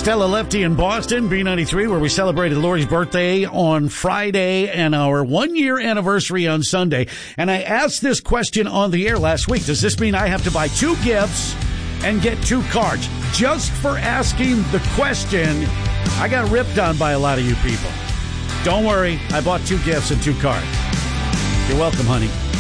Stella Lefty in Boston, B93, where we celebrated Lori's birthday on Friday and our 1-year anniversary on Sunday. And I asked this question on the air last week. Does this mean I have to buy 2 gifts and get 2 cards? Just for asking the question, I got ripped on by a lot of you people. Don't worry, I bought 2 gifts and 2 cards. You're welcome, honey.